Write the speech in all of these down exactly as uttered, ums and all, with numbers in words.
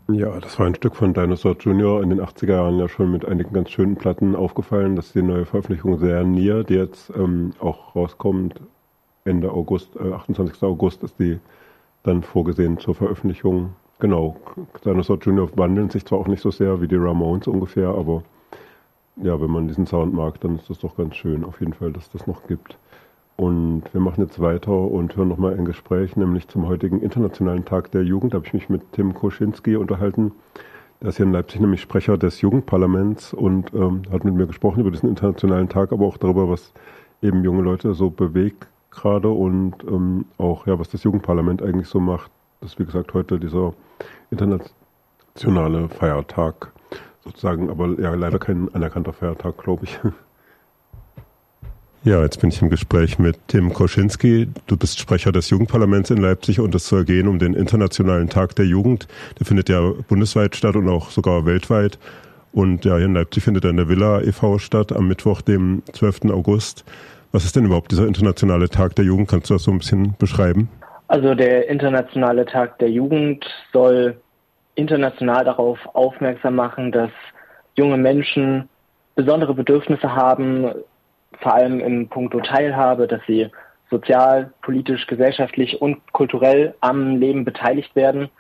Ja, das war ein Stück von Dinosaur Junior in den achtziger Jahren ja schon mit einigen ganz schönen Platten aufgefallen. Das ist die neue Veröffentlichung sehr Near, die jetzt ähm, auch rauskommt. Ende August, äh, achtundzwanzigster August ist die dann vorgesehen zur Veröffentlichung. Genau, Dinosaur Junior wandeln sich zwar auch nicht so sehr wie die Ramones ungefähr, aber ja, wenn man diesen Sound mag, dann ist das doch ganz schön, auf jeden Fall, dass das noch gibt. Und wir machen jetzt weiter und hören nochmal ein Gespräch, nämlich zum heutigen Internationalen Tag der Jugend. Da habe ich mich mit Tim Koschinski unterhalten. Der ist hier in Leipzig nämlich Sprecher des Jugendparlaments und ähm, hat mit mir gesprochen über diesen Internationalen Tag, aber auch darüber, was eben junge Leute so bewegt gerade und ähm, auch, ja, was das Jugendparlament eigentlich so macht. Das ist, wie gesagt, heute dieser internationale Feiertag sozusagen, aber ja, leider kein anerkannter Feiertag, glaube ich. Ja, jetzt bin ich im Gespräch mit Tim Koschinski. Du bist Sprecher des Jugendparlaments in Leipzig und es soll gehen um den Internationalen Tag der Jugend. Der findet ja bundesweit statt und auch sogar weltweit. Und ja, hier in Leipzig findet er in der Villa e V statt am Mittwoch, dem zwölften August. Was ist denn überhaupt dieser Internationale Tag der Jugend? Kannst du das so ein bisschen beschreiben? Also der Internationale Tag der Jugend soll international darauf aufmerksam machen, dass junge Menschen besondere Bedürfnisse haben, vor allem im Punkto Teilhabe, dass sie sozial, politisch, gesellschaftlich und kulturell am Leben beteiligt werden.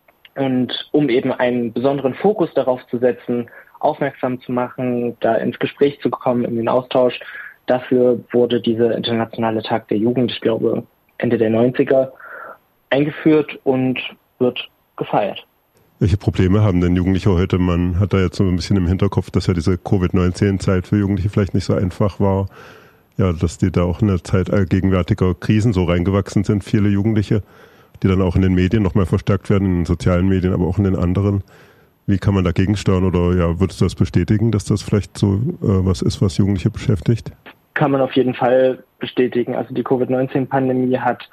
Und um eben einen besonderen Fokus darauf zu setzen, aufmerksam zu machen, da ins Gespräch zu kommen, in den Austausch, dafür wurde dieser Internationale Tag der Jugend, ich glaube Ende der neunziger, eingeführt und wird gefeiert. Welche Probleme haben denn Jugendliche heute? Man hat da jetzt so ein bisschen im Hinterkopf, dass ja diese Covid neunzehn Zeit für Jugendliche vielleicht nicht so einfach war. Ja, dass die da auch in eine Zeit allgegenwärtiger Krisen so reingewachsen sind, viele Jugendliche, die dann auch in den Medien nochmal verstärkt werden, in den sozialen Medien, aber auch in den anderen. Wie kann man dagegen steuern oder ja, würdest du das bestätigen, dass das vielleicht so äh, was ist, was Jugendliche beschäftigt? Kann man auf jeden Fall bestätigen. Also die Covid neunzehn Pandemie hat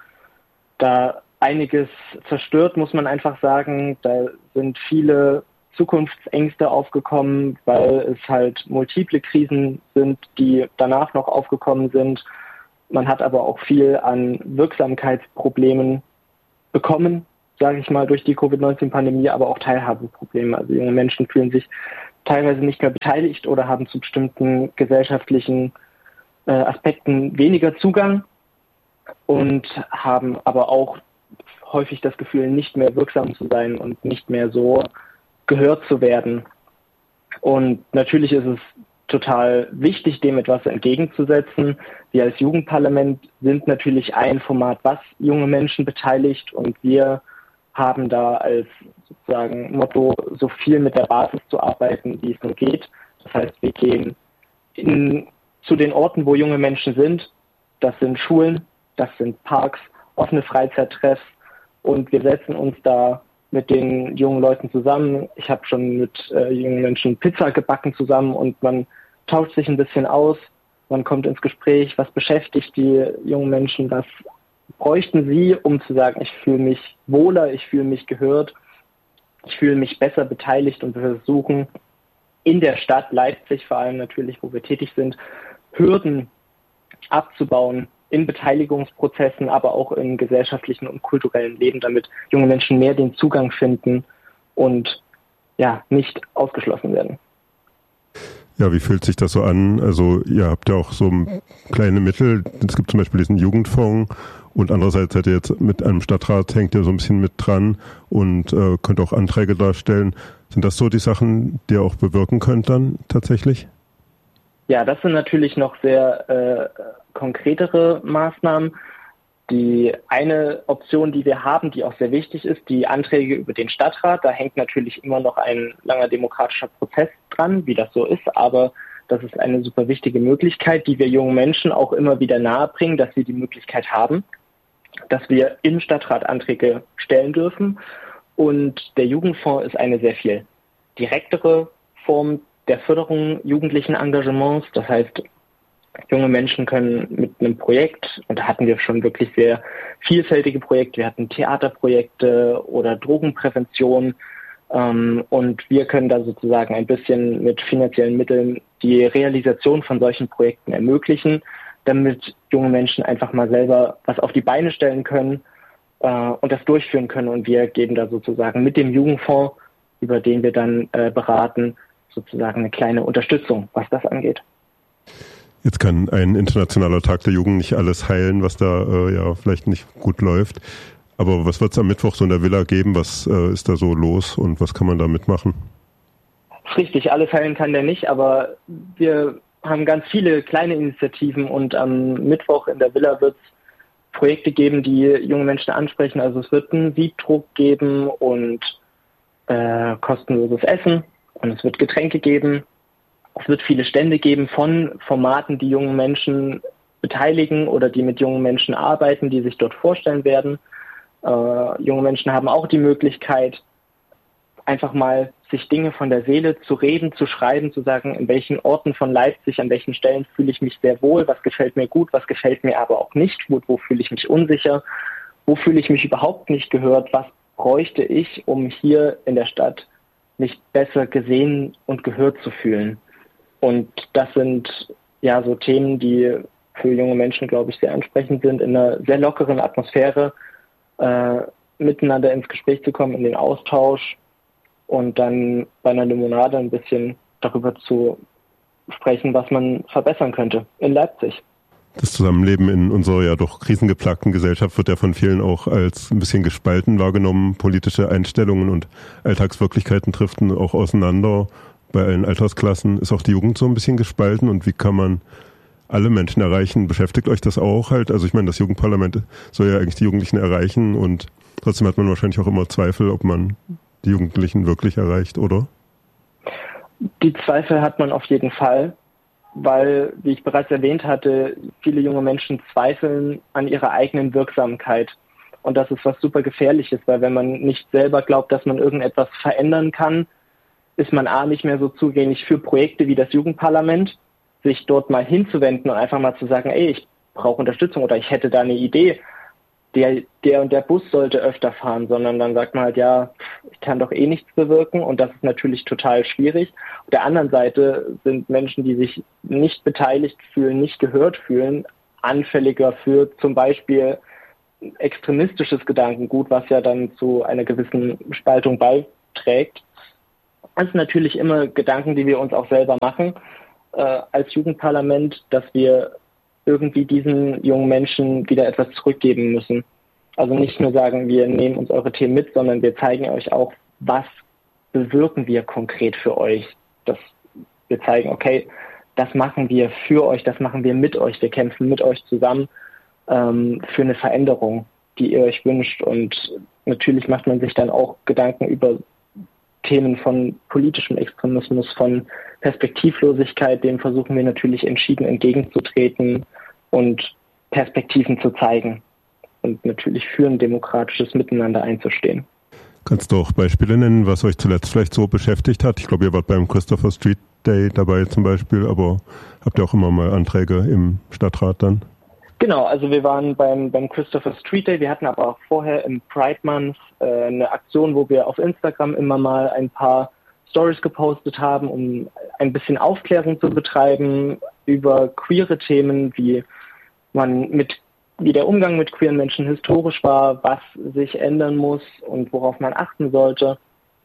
da einiges zerstört, muss man einfach sagen. Da sind viele Zukunftsängste aufgekommen, weil es halt multiple Krisen sind, die danach noch aufgekommen sind. Man hat aber auch viel an Wirksamkeitsproblemen bekommen, sage ich mal, durch die Covid neunzehn Pandemie, aber auch Teilhabeprobleme. Also junge Menschen fühlen sich teilweise nicht mehr beteiligt oder haben zu bestimmten gesellschaftlichen äh, Aspekten weniger Zugang und haben aber auch häufig das Gefühl, nicht mehr wirksam zu sein und nicht mehr so gehört zu werden. Und natürlich ist es total wichtig, dem etwas entgegenzusetzen. Wir als Jugendparlament sind natürlich ein Format, was junge Menschen beteiligt, und wir haben da als sozusagen Motto, so viel mit der Basis zu arbeiten, wie es nur geht. Das heißt, wir gehen in, zu den Orten, wo junge Menschen sind. Das sind Schulen, das sind Parks, offene Freizeittreffs, und wir setzen uns da mit den jungen Leuten zusammen. Ich habe schon mit äh, jungen Menschen Pizza gebacken zusammen und man tauscht sich ein bisschen aus, man kommt ins Gespräch, was beschäftigt die jungen Menschen, was bräuchten sie, um zu sagen, ich fühle mich wohler, ich fühle mich gehört, ich fühle mich besser beteiligt, und wir versuchen in der Stadt Leipzig vor allem natürlich, wo wir tätig sind, Hürden abzubauen in Beteiligungsprozessen, aber auch im gesellschaftlichen und kulturellen Leben, damit junge Menschen mehr den Zugang finden und ja, nicht ausgeschlossen werden. Ja, wie fühlt sich das so an? Also ihr habt ja auch so kleine Mittel. Es gibt zum Beispiel diesen Jugendfonds, und andererseits seid ihr jetzt mit einem Stadtrat, hängt ihr so ein bisschen mit dran und äh, könnt auch Anträge darstellen. Sind das so die Sachen, die ihr auch bewirken könnt dann tatsächlich? Ja, das sind natürlich noch sehr äh, konkretere Maßnahmen. Die eine Option, die wir haben, die auch sehr wichtig ist, die Anträge über den Stadtrat. Da hängt natürlich immer noch ein langer demokratischer Prozess dran, wie das so ist, aber das ist eine super wichtige Möglichkeit, die wir jungen Menschen auch immer wieder nahebringen, dass sie die Möglichkeit haben, dass wir im Stadtrat Anträge stellen dürfen. Und der Jugendfonds ist eine sehr viel direktere Form der Förderung jugendlichen Engagements. Das heißt, junge Menschen können mit einem Projekt, und da hatten wir schon wirklich sehr vielfältige Projekte, wir hatten Theaterprojekte oder Drogenprävention, ähm, und wir können da sozusagen ein bisschen mit finanziellen Mitteln die Realisation von solchen Projekten ermöglichen, damit junge Menschen einfach mal selber was auf die Beine stellen können äh, und das durchführen können. Und wir geben da sozusagen mit dem Jugendfonds über den wir dann äh, beraten, sozusagen eine kleine Unterstützung, was das angeht. Jetzt kann ein internationaler Tag der Jugend nicht alles heilen, was da äh, ja vielleicht nicht gut läuft. Aber was wird es am Mittwoch so in der Villa geben? Was äh, ist da so los und was kann man da mitmachen? Richtig, alles heilen kann der nicht, aber wir haben ganz viele kleine Initiativen und am Mittwoch in der Villa wird es Projekte geben, die junge Menschen ansprechen. Also es wird einen Siebdruck geben und äh, kostenloses Essen und es wird Getränke geben. Es wird viele Stände geben von Formaten, die jungen Menschen beteiligen oder die mit jungen Menschen arbeiten, die sich dort vorstellen werden. Äh, junge Menschen haben auch die Möglichkeit, einfach mal sich Dinge von der Seele zu reden, zu schreiben, zu sagen, in welchen Orten von Leipzig, an welchen Stellen fühle ich mich sehr wohl, was gefällt mir gut, was gefällt mir aber auch nicht gut, wo fühle ich mich unsicher, wo fühle ich mich überhaupt nicht gehört, was bräuchte ich, um hier in der Stadt mich besser gesehen und gehört zu fühlen. Und das sind ja so Themen, die für junge Menschen, glaube ich, sehr ansprechend sind, in einer sehr lockeren Atmosphäre äh, miteinander ins Gespräch zu kommen, in den Austausch und dann bei einer Limonade ein bisschen darüber zu sprechen, was man verbessern könnte in Leipzig. Das Zusammenleben in unserer ja doch krisengeplagten Gesellschaft wird ja von vielen auch als ein bisschen gespalten wahrgenommen. Politische Einstellungen und Alltagswirklichkeiten driften auch auseinander. Bei allen Altersklassen ist auch die Jugend so ein bisschen gespalten. Und wie kann man alle Menschen erreichen? Beschäftigt euch das auch halt? Also ich meine, das Jugendparlament soll ja eigentlich die Jugendlichen erreichen und trotzdem hat man wahrscheinlich auch immer Zweifel, ob man die Jugendlichen wirklich erreicht, oder? Die Zweifel hat man auf jeden Fall, weil, wie ich bereits erwähnt hatte, viele junge Menschen zweifeln an ihrer eigenen Wirksamkeit. Und das ist was super Gefährliches, weil wenn man nicht selber glaubt, dass man irgendetwas verändern kann, ist man A, nicht mehr so zugänglich für Projekte wie das Jugendparlament, sich dort mal hinzuwenden und einfach mal zu sagen, ey, ich brauche Unterstützung oder ich hätte da eine Idee, der, der und der Bus sollte öfter fahren, sondern dann sagt man halt, ja, ich kann doch eh nichts bewirken und das ist natürlich total schwierig. Auf der anderen Seite sind Menschen, die sich nicht beteiligt fühlen, nicht gehört fühlen, anfälliger für zum Beispiel extremistisches Gedankengut, was ja dann zu einer gewissen Spaltung beiträgt. Das sind natürlich immer Gedanken, die wir uns auch selber machen äh, als Jugendparlament, dass wir irgendwie diesen jungen Menschen wieder etwas zurückgeben müssen. Also nicht nur sagen, wir nehmen uns eure Themen mit, sondern wir zeigen euch auch, was bewirken wir konkret für euch. Dass wir zeigen, okay, das machen wir für euch, das machen wir mit euch, wir kämpfen mit euch zusammen ähm, für eine Veränderung, die ihr euch wünscht. Und natürlich macht man sich dann auch Gedanken über Themen von politischem Extremismus, von Perspektivlosigkeit, dem versuchen wir natürlich entschieden entgegenzutreten und Perspektiven zu zeigen und natürlich für ein demokratisches Miteinander einzustehen. Kannst du auch Beispiele nennen, was euch zuletzt vielleicht so beschäftigt hat? Ich glaube, ihr wart beim Christopher Street Day dabei zum Beispiel, aber habt ihr auch immer mal Anträge im Stadtrat dann? Genau, also wir waren beim, beim Christopher Street Day, wir hatten aber auch vorher im Pride Month äh, eine Aktion, wo wir auf Instagram immer mal ein paar Stories gepostet haben, um ein bisschen Aufklärung zu betreiben über queere Themen, wie man mit, wie der Umgang mit queeren Menschen historisch war, was sich ändern muss und worauf man achten sollte.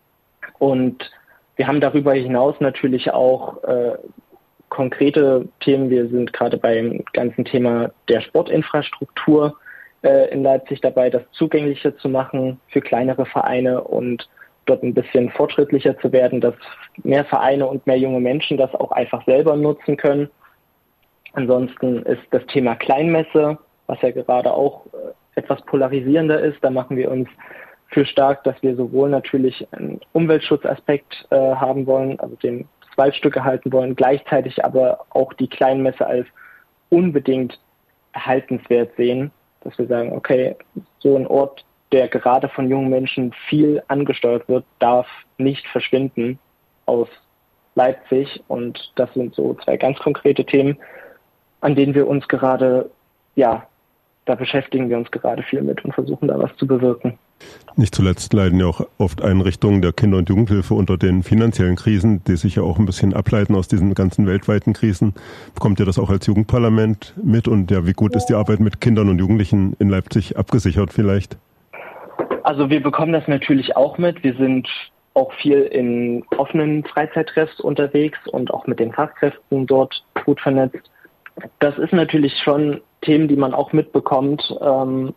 Und wir haben darüber hinaus natürlich auch äh, konkrete Themen. Wir sind gerade beim ganzen Thema der Sportinfrastruktur äh, in Leipzig dabei, das zugänglicher zu machen für kleinere Vereine und dort ein bisschen fortschrittlicher zu werden, dass mehr Vereine und mehr junge Menschen das auch einfach selber nutzen können. Ansonsten ist das Thema Kleinmesse, was ja gerade auch äh, etwas polarisierender ist. Da machen wir uns für stark, dass wir sowohl natürlich einen Umweltschutzaspekt äh, haben wollen, also den Waldstück erhalten wollen, gleichzeitig aber auch die Kleinmesse als unbedingt erhaltenswert sehen, dass wir sagen, okay, so ein Ort, der gerade von jungen Menschen viel angesteuert wird, darf nicht verschwinden aus Leipzig. Und das sind so zwei ganz konkrete Themen, an denen wir uns gerade, ja, da beschäftigen wir uns gerade viel mit und versuchen da was zu bewirken. Nicht zuletzt leiden ja auch oft Einrichtungen der Kinder- und Jugendhilfe unter den finanziellen Krisen, die sich ja auch ein bisschen ableiten aus diesen ganzen weltweiten Krisen. Bekommt ihr das auch als Jugendparlament mit? Und ja, wie gut ist die Arbeit mit Kindern und Jugendlichen in Leipzig abgesichert vielleicht? Also wir bekommen das natürlich auch mit. Wir sind auch viel in offenen Freizeittreffs unterwegs und auch mit den Fachkräften dort gut vernetzt. Das ist natürlich schon Themen, die man auch mitbekommt, ähm,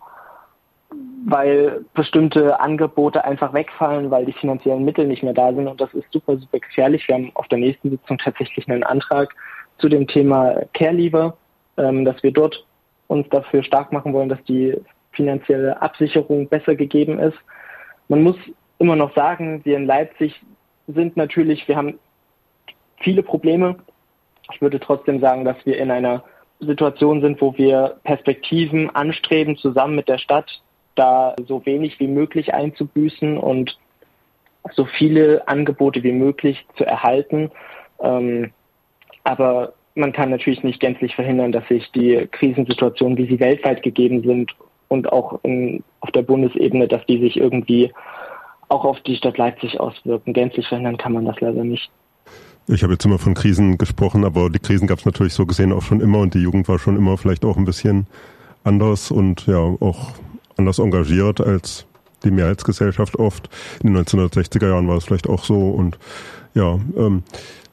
weil bestimmte Angebote einfach wegfallen, weil die finanziellen Mittel nicht mehr da sind, und das ist super, super gefährlich. Wir haben auf der nächsten Sitzung tatsächlich einen Antrag zu dem Thema Care Leaver, ähm, dass wir dort uns dafür stark machen wollen, dass die finanzielle Absicherung besser gegeben ist. Man muss immer noch sagen, wir in Leipzig sind natürlich, wir haben viele Probleme. Ich würde trotzdem sagen, dass wir in einer Situation sind, wo wir Perspektiven anstreben, zusammen mit der Stadt, da so wenig wie möglich einzubüßen und so viele Angebote wie möglich zu erhalten. Ähm, aber man kann natürlich nicht gänzlich verhindern, dass sich die Krisensituationen, wie sie weltweit gegeben sind und auch in, auf der Bundesebene, dass die sich irgendwie auch auf die Stadt Leipzig auswirken. Gänzlich verhindern kann man das leider nicht. Ich habe jetzt immer von Krisen gesprochen, aber die Krisen gab es natürlich so gesehen auch schon immer, und die Jugend war schon immer vielleicht auch ein bisschen anders und ja auch anders engagiert als die Mehrheitsgesellschaft oft. In den neunzehnhundertsechziger Jahren war es vielleicht auch so, und ja, ähm,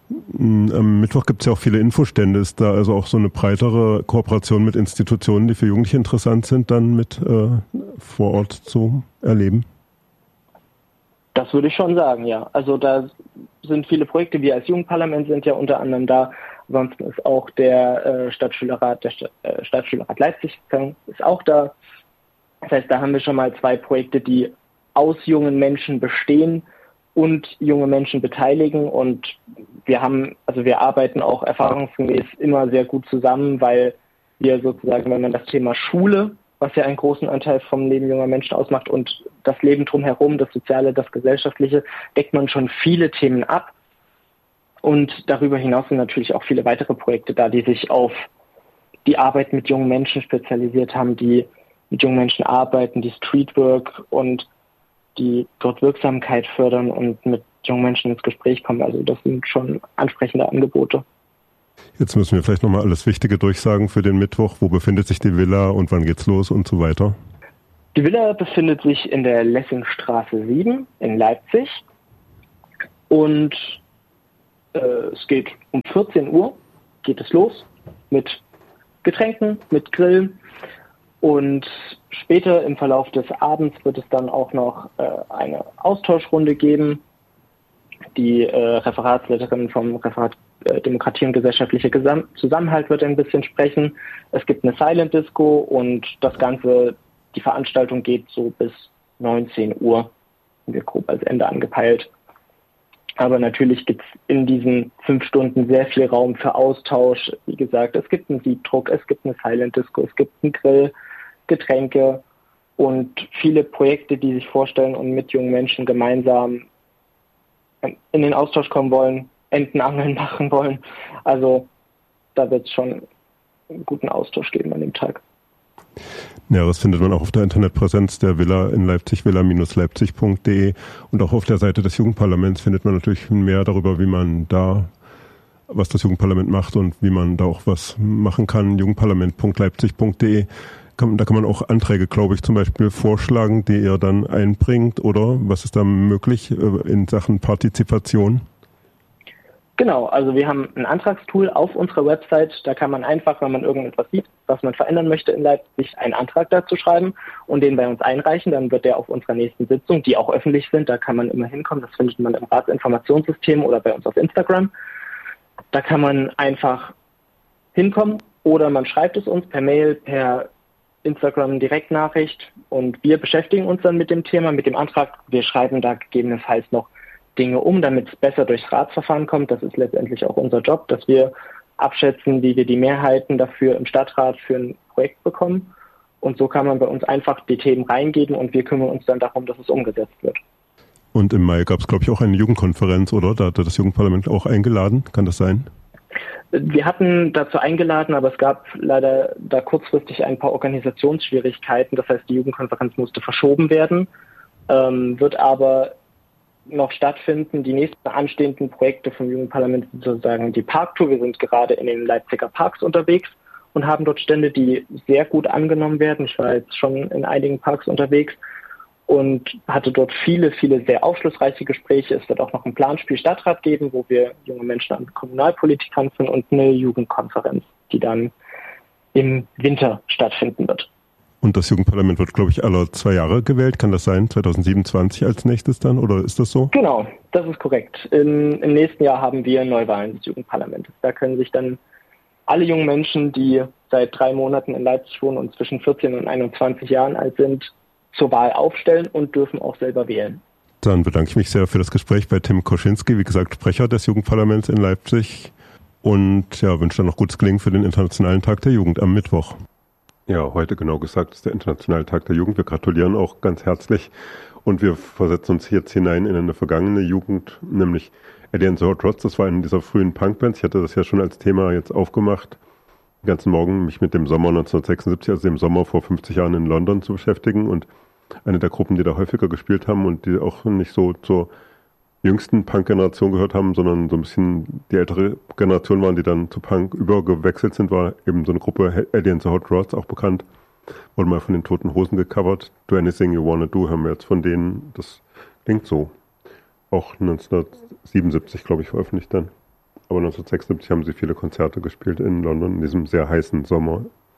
am Mittwoch gibt es ja auch viele Infostände. Ist da also auch so eine breitere Kooperation mit Institutionen, die für Jugendliche interessant sind, dann mit äh, vor Ort zu erleben? Das würde ich schon sagen, ja. Also da sind viele Projekte. Wir als Jugendparlament sind ja unter anderem da. Ansonsten ist auch der äh, Stadtschülerrat, der St- äh, Stadtschülerrat Leipzig ist auch da. Das heißt, da haben wir schon mal zwei Projekte, die aus jungen Menschen bestehen und junge Menschen beteiligen, und wir haben, also wir arbeiten auch erfahrungsgemäß immer sehr gut zusammen, weil wir sozusagen, wenn man das Thema Schule, was ja einen großen Anteil vom Leben junger Menschen ausmacht, und das Leben drumherum, das Soziale, das Gesellschaftliche, deckt man schon viele Themen ab, und darüber hinaus sind natürlich auch viele weitere Projekte da, die sich auf die Arbeit mit jungen Menschen spezialisiert haben, die mit jungen Menschen arbeiten, die Streetwork und die dort Wirksamkeit fördern und mit jungen Menschen ins Gespräch kommen. Also das sind schon ansprechende Angebote. Jetzt müssen wir vielleicht nochmal alles Wichtige durchsagen für den Mittwoch. Wo befindet sich die Villa und wann geht's los und so weiter? Die Villa befindet sich in der Lessingstraße sieben in Leipzig, und äh, es geht um vierzehn Uhr, geht es los mit Getränken, mit Grill. Und später im Verlauf des Abends wird es dann auch noch äh, eine Austauschrunde geben. Die äh, Referatsleiterin vom Referat äh, Demokratie und gesellschaftliche Gesam- Zusammenhalt wird ein bisschen sprechen. Es gibt eine Silent Disco, und das Ganze, die Veranstaltung geht so bis neunzehn Uhr, haben wir grob als Ende angepeilt. Aber natürlich gibt es in diesen fünf Stunden sehr viel Raum für Austausch. Wie gesagt, es gibt einen Siebdruck, es gibt eine Silent Disco, es gibt einen Grill, Getränke und viele Projekte, die sich vorstellen und mit jungen Menschen gemeinsam in den Austausch kommen wollen, Entenangeln machen wollen. Also da wird es schon einen guten Austausch geben an dem Tag. Ja, das findet man auch auf der Internetpräsenz der Villa in Leipzig, villa Bindestrich leipzig Punkt de, und auch auf der Seite des Jugendparlaments findet man natürlich mehr darüber, wie man da, was das Jugendparlament macht und wie man da auch was machen kann. jugendparlament Punkt leipzig Punkt de. Da kann man auch Anträge, glaube ich, zum Beispiel vorschlagen, die ihr dann einbringt, oder was ist da möglich in Sachen Partizipation? Genau, also wir haben ein Antragstool auf unserer Website. Da kann man einfach, wenn man irgendetwas sieht, was man verändern möchte in Leipzig, einen Antrag dazu schreiben und den bei uns einreichen. Dann wird der auf unserer nächsten Sitzung, die auch öffentlich sind, da kann man immer hinkommen. Das findet man im Ratsinformationssystem oder bei uns auf Instagram. Da kann man einfach hinkommen oder man schreibt es uns per Mail, per Instagram Direktnachricht, und wir beschäftigen uns dann mit dem Thema, mit dem Antrag. Wir schreiben da gegebenenfalls noch Dinge um, damit es besser durchs Ratsverfahren kommt. Das ist letztendlich auch unser Job, dass wir abschätzen, wie wir die Mehrheiten dafür im Stadtrat für ein Projekt bekommen. Und so kann man bei uns einfach die Themen reingeben, und wir kümmern uns dann darum, dass es umgesetzt wird. Und im Mai gab es, glaube ich, auch eine Jugendkonferenz, oder? Da hatte das Jugendparlament auch eingeladen. Kann das sein? Wir hatten dazu eingeladen, aber es gab leider da kurzfristig ein paar Organisationsschwierigkeiten. Das heißt, die Jugendkonferenz musste verschoben werden, ähm, wird aber noch stattfinden. Die nächsten anstehenden Projekte vom Jugendparlament sind sozusagen die Parktour. Wir sind gerade in den Leipziger Parks unterwegs und haben dort Stände, die sehr gut angenommen werden. Ich war jetzt schon in einigen Parks unterwegs. und hatte dort viele, viele sehr aufschlussreiche Gespräche. Es wird auch noch ein Planspiel Stadtrat geben, wo wir junge Menschen an Kommunalpolitik ranführen und eine Jugendkonferenz, die dann im Winter stattfinden wird. Und das Jugendparlament wird, glaube ich, alle zwei Jahre gewählt. Kann das sein? zwanzig siebenundzwanzig als nächstes dann? Oder ist das so? Genau, das ist korrekt. Im, im nächsten Jahr haben wir Neuwahlen des Jugendparlaments. Da können sich dann alle jungen Menschen, die seit drei Monaten in Leipzig wohnen und zwischen vierzehn und einundzwanzig Jahren alt sind, zur Wahl aufstellen und dürfen auch selber wählen. Dann bedanke ich mich sehr für das Gespräch bei Tim Koschinski, wie gesagt, Sprecher des Jugendparlaments in Leipzig. Und ja, wünsche dann noch gutes Gelingen für den Internationalen Tag der Jugend am Mittwoch. Ja, heute genau gesagt ist der Internationale Tag der Jugend. Wir gratulieren auch ganz herzlich und wir versetzen uns jetzt hinein in eine vergangene Jugend, nämlich Eddie and the Hot Rods. Das war eine dieser frühen Punkbands. Ich hatte das ja schon als Thema jetzt aufgemacht, den ganzen Morgen mich mit dem Sommer neunzehnhundertsechsundsiebzig, also dem Sommer vor fünfzig Jahren in London zu beschäftigen, und eine der Gruppen, die da häufiger gespielt haben und die auch nicht so zur jüngsten Punk-Generation gehört haben, sondern so ein bisschen die ältere Generation waren, die dann zu Punk übergewechselt sind, war eben so eine Gruppe Eddie and the Hot Rods, auch bekannt, wurde mal von den Toten Hosen gecovert. Do Anything You Wanna Do haben wir jetzt von denen, das klingt so. Auch neunzehnhundertsiebenundsiebzig, glaube ich, veröffentlicht dann. Aber neunzehnhundertsechsundsiebzig haben sie viele Konzerte gespielt in London, in diesem sehr heißen Sommer